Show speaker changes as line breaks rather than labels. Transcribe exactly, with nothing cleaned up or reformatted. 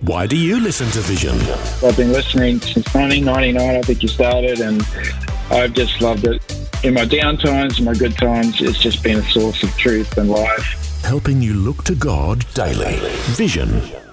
Why do you listen to Vision?
I've been listening since nineteen ninety-nine, I think you started, and I've just loved it. In my down times, in my good times, it's just been a source of truth and life.
Helping you look to God daily. Vision